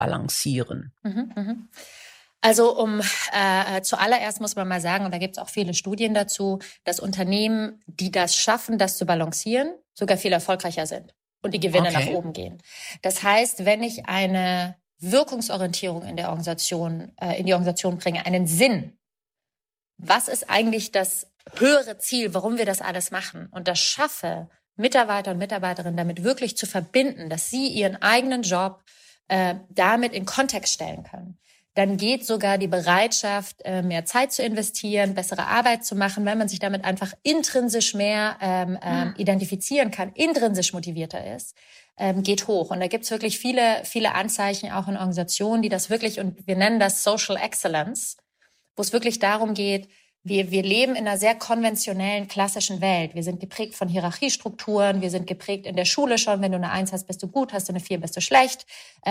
balancieren? Also zuallererst muss man mal sagen, und da gibt es auch viele Studien dazu, dass Unternehmen, die das schaffen, das zu balancieren, sogar viel erfolgreicher sind und die Gewinne nach oben gehen. Das heißt, wenn ich eine Wirkungsorientierung in die Organisation bringe, einen Sinn, was ist eigentlich das höhere Ziel, warum wir das alles machen, und das schaffe, Mitarbeiter und Mitarbeiterinnen damit wirklich zu verbinden, dass sie ihren eigenen Job damit in Kontext stellen können, dann geht sogar die Bereitschaft, mehr Zeit zu investieren, bessere Arbeit zu machen, weil man sich damit einfach intrinsisch mehr identifizieren kann, intrinsisch motivierter ist, geht hoch. Und da gibt's wirklich viele, viele Anzeichen auch in Organisationen, die das wirklich, und wir nennen das Social Excellence, wo es wirklich darum geht, wir leben in einer sehr konventionellen, klassischen Welt. Wir sind geprägt von Hierarchiestrukturen. Wir sind geprägt in der Schule schon. Wenn du eine 1 hast, bist du gut. Hast du eine 4, bist du schlecht.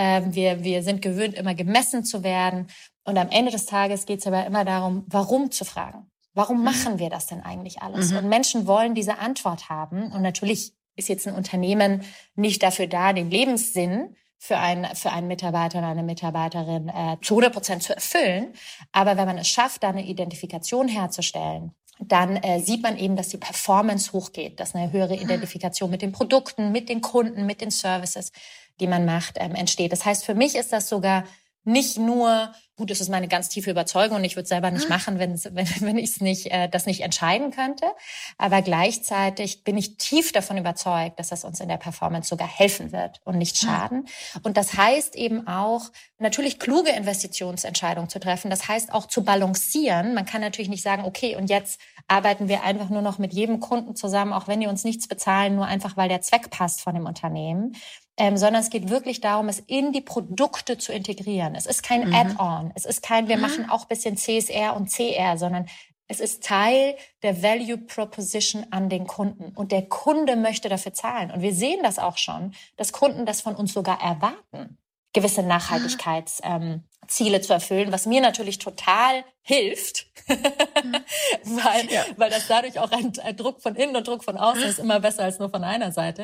Wir sind gewöhnt, immer gemessen zu werden. Und am Ende des Tages geht es aber immer darum, warum zu fragen. Warum machen wir das denn eigentlich alles? Und Menschen wollen diese Antwort haben. Und natürlich ist jetzt ein Unternehmen nicht dafür da, den Lebenssinn für einen Mitarbeiter oder eine Mitarbeiterin zu 100% zu erfüllen. Aber wenn man es schafft, da eine Identifikation herzustellen, dann sieht man eben, dass die Performance hochgeht, dass eine höhere Identifikation mit den Produkten, mit den Kunden, mit den Services, die man macht, entsteht. Das heißt, für mich ist das sogar nicht nur, gut, das ist meine ganz tiefe Überzeugung und ich würde es selber nicht machen, wenn ich es nicht, das nicht entscheiden könnte. Aber gleichzeitig bin ich tief davon überzeugt, dass das uns in der Performance sogar helfen wird und nicht schaden. Und das heißt eben auch, natürlich kluge Investitionsentscheidungen zu treffen. Das heißt auch zu balancieren. Man kann natürlich nicht sagen, okay, und jetzt arbeiten wir einfach nur noch mit jedem Kunden zusammen, auch wenn die uns nichts bezahlen, nur einfach, weil der Zweck passt von dem Unternehmen. Sondern es geht wirklich darum, es in die Produkte zu integrieren. Es ist kein Add-on. Es ist kein, wir machen auch ein bisschen CSR und CR, sondern es ist Teil der Value Proposition an den Kunden. Und der Kunde möchte dafür zahlen. Und wir sehen das auch schon, dass Kunden das von uns sogar erwarten, gewisse Nachhaltigkeitsziele zu erfüllen, was mir natürlich total hilft, weil das dadurch auch ein Druck von innen und Druck von außen ist immer besser als nur von einer Seite.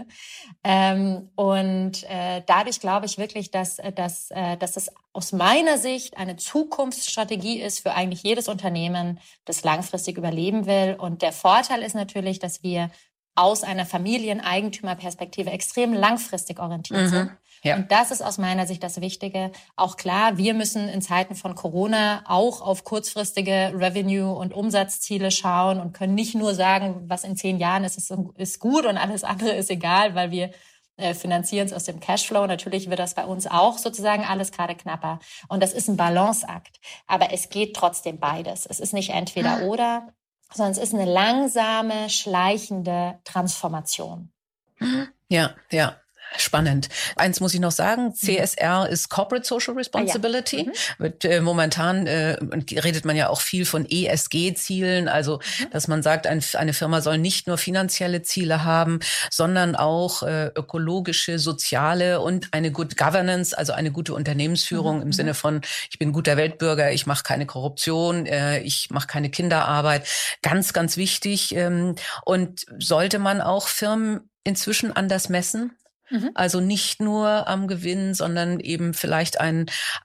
Dadurch glaube ich wirklich, dass das aus meiner Sicht eine Zukunftsstrategie ist für eigentlich jedes Unternehmen, das langfristig überleben will. Und der Vorteil ist natürlich, dass wir aus einer Familieneigentümerperspektive extrem langfristig orientiert sind. Ja. Und das ist aus meiner Sicht das Wichtige. Auch klar, wir müssen in Zeiten von Corona auch auf kurzfristige Revenue- und Umsatzziele schauen und können nicht nur sagen, was in 10 Jahren ist gut und alles andere ist egal, weil wir finanzieren es aus dem Cashflow. Natürlich wird das bei uns auch sozusagen alles gerade knapper. Und das ist ein Balanceakt. Aber es geht trotzdem beides. Es ist nicht entweder oder, sondern es ist eine langsame, schleichende Transformation. Ja. Spannend. Eins muss ich noch sagen, CSR ist Corporate Social Responsibility. Momentan redet man ja auch viel von ESG-Zielen, also dass man sagt, eine Firma soll nicht nur finanzielle Ziele haben, sondern auch ökologische, soziale und eine Good Governance, also eine gute Unternehmensführung im Sinne von, ich bin guter Weltbürger, ich mache keine Korruption, ich mache keine Kinderarbeit. Ganz, ganz wichtig. Und sollte man auch Firmen inzwischen anders messen? Also nicht nur am Gewinn, sondern eben vielleicht ein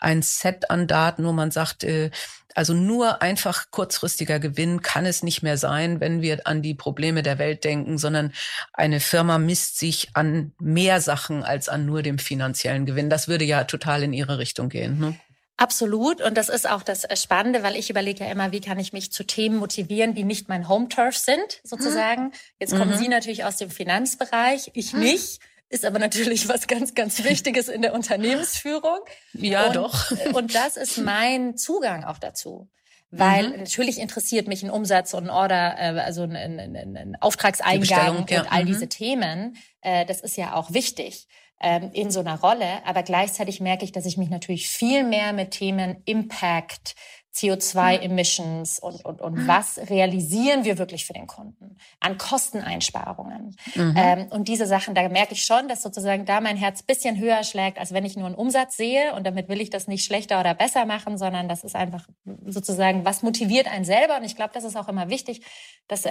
Set an Daten, wo man sagt, also nur einfach kurzfristiger Gewinn kann es nicht mehr sein, wenn wir an die Probleme der Welt denken, sondern eine Firma misst sich an mehr Sachen als an nur dem finanziellen Gewinn. Das würde ja total in Ihre Richtung gehen, ne? Absolut. Und das ist auch das Spannende, weil ich überlege ja immer, wie kann ich mich zu Themen motivieren, die nicht mein Home-Turf sind, sozusagen. Jetzt kommen Sie natürlich aus dem Finanzbereich, ich nicht. Ist aber natürlich was ganz, ganz Wichtiges in der Unternehmensführung. Ja, doch. Und das ist mein Zugang auch dazu. Weil natürlich interessiert mich ein Umsatz und ein Order, also ein Auftragseingang und all diese Themen. Das ist ja auch wichtig in so einer Rolle. Aber gleichzeitig merke ich, dass ich mich natürlich viel mehr mit Themen Impact, CO2-Emissions und was realisieren wir wirklich für den Kunden an Kosteneinsparungen. Und diese Sachen, da merke ich schon, dass sozusagen da mein Herz ein bisschen höher schlägt, als wenn ich nur einen Umsatz sehe. Und damit will ich das nicht schlechter oder besser machen, sondern das ist einfach sozusagen, was motiviert einen selber. Und ich glaube, das ist auch immer wichtig, dass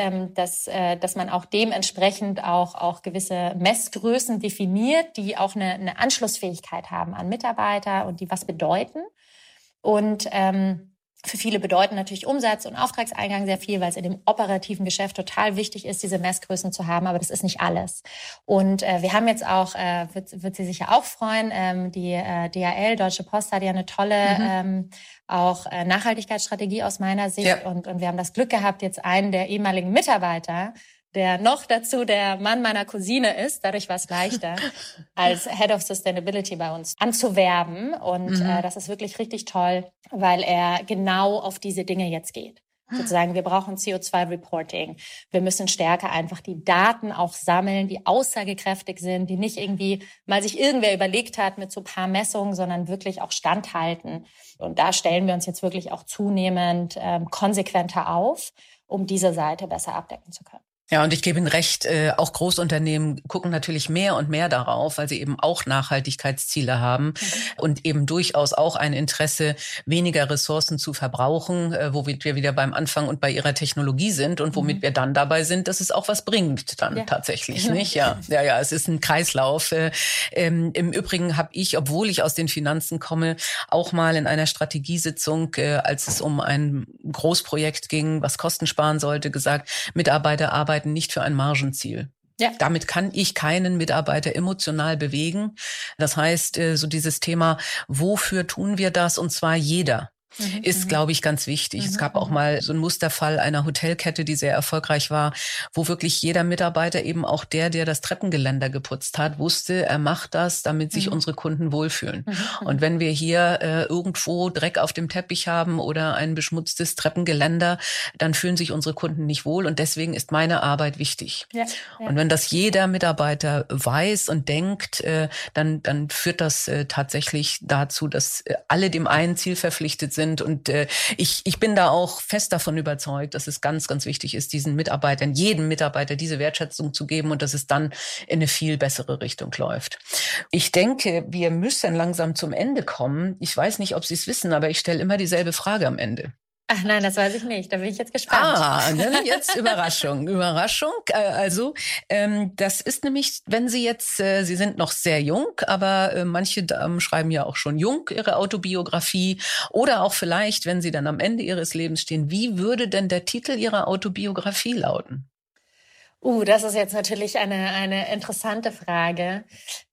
man auch dementsprechend auch gewisse Messgrößen definiert, die auch eine Anschlussfähigkeit haben an Mitarbeiter und die was bedeuten. Und für viele bedeuten natürlich Umsatz und Auftragseingang sehr viel, weil es in dem operativen Geschäft total wichtig ist, diese Messgrößen zu haben. Aber das ist nicht alles. Und wir haben jetzt auch, wird sie sicher auch freuen, die DHL, Deutsche Post, hat ja eine tolle auch Nachhaltigkeitsstrategie aus meiner Sicht. Ja. Und wir haben das Glück gehabt, jetzt einen der ehemaligen Mitarbeiter, der noch dazu der Mann meiner Cousine ist, dadurch war es leichter, als Head of Sustainability bei uns anzuwerben. Und das ist wirklich richtig toll, weil er genau auf diese Dinge jetzt geht. Sozusagen, wir brauchen CO2-Reporting. Wir müssen stärker einfach die Daten auch sammeln, die aussagekräftig sind, die nicht irgendwie mal sich irgendwer überlegt hat mit so ein paar Messungen, sondern wirklich auch standhalten. Und da stellen wir uns jetzt wirklich auch zunehmend konsequenter auf, um diese Seite besser abdecken zu können. Ja, und ich gebe Ihnen recht, auch Großunternehmen gucken natürlich mehr und mehr darauf, weil sie eben auch Nachhaltigkeitsziele haben und eben durchaus auch ein Interesse, weniger Ressourcen zu verbrauchen, womit wir wieder beim Anfang und bei ihrer Technologie sind und womit wir dann dabei sind, dass es auch was bringt dann tatsächlich, nicht? Ja, es ist ein Kreislauf. Im Übrigen habe ich, obwohl ich aus den Finanzen komme, auch mal in einer Strategiesitzung, als es um ein Großprojekt ging, was Kosten sparen sollte, gesagt, Mitarbeiter arbeiten nicht für ein Margenziel. Ja. Damit kann ich keinen Mitarbeiter emotional bewegen. Das heißt, so dieses Thema, wofür tun wir das? Und zwar jeder. Ist, glaube ich, ganz wichtig. Es gab auch mal so einen Musterfall einer Hotelkette, die sehr erfolgreich war, wo wirklich jeder Mitarbeiter, eben auch der das Treppengeländer geputzt hat, wusste, er macht das, damit sich unsere Kunden wohlfühlen. Und wenn wir hier irgendwo Dreck auf dem Teppich haben oder ein beschmutztes Treppengeländer, dann fühlen sich unsere Kunden nicht wohl. Und deswegen ist meine Arbeit wichtig. Ja. Und wenn das jeder Mitarbeiter weiß und denkt, dann führt das tatsächlich dazu, dass alle dem einen Ziel verpflichtet sind. Und ich bin da auch fest davon überzeugt, dass es ganz, ganz wichtig ist, diesen Mitarbeitern, jedem Mitarbeiter diese Wertschätzung zu geben und dass es dann in eine viel bessere Richtung läuft. Ich denke, wir müssen langsam zum Ende kommen. Ich weiß nicht, ob Sie es wissen, aber ich stelle immer dieselbe Frage am Ende. Ach nein, das weiß ich nicht. Da bin ich jetzt gespannt. Jetzt Überraschung. Also, das ist nämlich, wenn Sie jetzt, Sie sind noch sehr jung, aber manche Damen schreiben ja auch schon jung ihre Autobiografie. Oder auch vielleicht, wenn Sie dann am Ende Ihres Lebens stehen, wie würde denn der Titel Ihrer Autobiografie lauten? Das ist jetzt natürlich eine interessante Frage.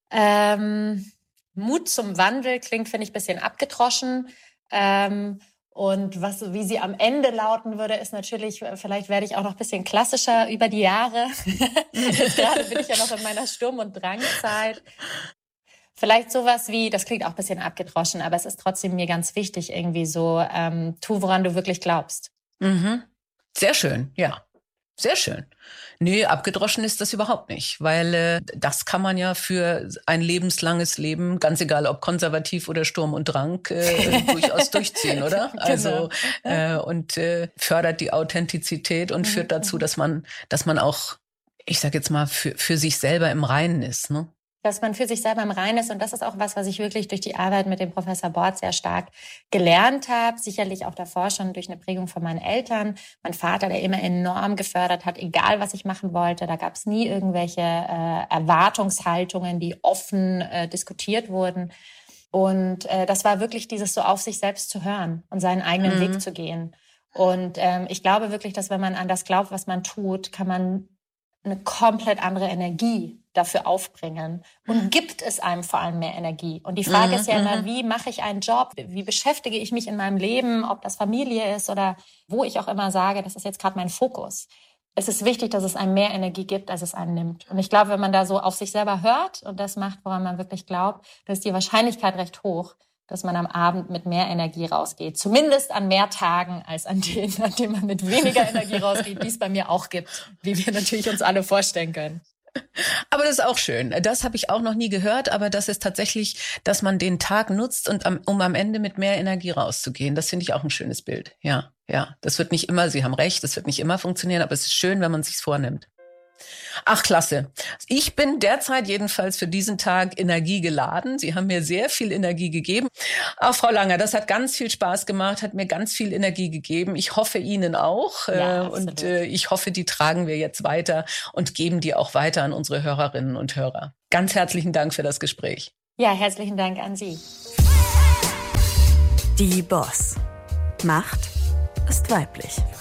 Mut zum Wandel klingt, finde ich, ein bisschen abgedroschen. Und wie sie am Ende lauten würde, ist natürlich, vielleicht werde ich auch noch ein bisschen klassischer über die Jahre. Jetzt gerade bin ich ja noch in meiner Sturm- und Drangzeit. Vielleicht sowas wie, das klingt auch ein bisschen abgedroschen, aber es ist trotzdem mir ganz wichtig, irgendwie so, tu, woran du wirklich glaubst. Sehr schön, ja. Sehr schön. Nee, abgedroschen ist das überhaupt nicht, weil das kann man ja für ein lebenslanges Leben, ganz egal ob konservativ oder Sturm und Drang, durchaus durchziehen, oder? Genau. Also und fördert die Authentizität und führt dazu, dass man auch, ich sag jetzt mal, für sich selber im Reinen ist, ne? Dass man für sich selber im Reinen ist. Und das ist auch was ich wirklich durch die Arbeit mit dem Professor Bort sehr stark gelernt habe. Sicherlich auch davor schon durch eine Prägung von meinen Eltern. Mein Vater, der immer enorm gefördert hat, egal was ich machen wollte. Da gab es nie irgendwelche Erwartungshaltungen, die offen diskutiert wurden. Und das war wirklich dieses so auf sich selbst zu hören und seinen eigenen Weg zu gehen. Und ich glaube wirklich, dass wenn man an das glaubt, was man tut, kann man eine komplett andere Energie dafür aufbringen und gibt es einem vor allem mehr Energie. Und die Frage ist ja immer, wie mache ich einen Job? Wie beschäftige ich mich in meinem Leben, ob das Familie ist oder wo ich auch immer sage, das ist jetzt gerade mein Fokus. Es ist wichtig, dass es einem mehr Energie gibt, als es einem nimmt. Und ich glaube, wenn man da so auf sich selber hört und das macht, woran man wirklich glaubt, dann ist die Wahrscheinlichkeit recht hoch, dass man am Abend mit mehr Energie rausgeht. Zumindest an mehr Tagen als an denen man mit weniger Energie rausgeht, die es bei mir auch gibt, wie wir natürlich uns alle vorstellen können. Aber das ist auch schön. Das habe ich auch noch nie gehört, aber das ist tatsächlich, dass man den Tag nutzt, um am Ende mit mehr Energie rauszugehen. Das finde ich auch ein schönes Bild. Ja, ja. Das wird nicht immer, Sie haben recht, das wird nicht immer funktionieren, aber es ist schön, wenn man es sich vornimmt. Ach, klasse. Ich bin derzeit jedenfalls für diesen Tag energiegeladen. Sie haben mir sehr viel Energie gegeben. Ach, Frau Langer, das hat ganz viel Spaß gemacht, hat mir ganz viel Energie gegeben. Ich hoffe Ihnen auch. Ja, und ich hoffe, die tragen wir jetzt weiter und geben die auch weiter an unsere Hörerinnen und Hörer. Ganz herzlichen Dank für das Gespräch. Ja, herzlichen Dank an Sie. Die Boss. Macht ist weiblich.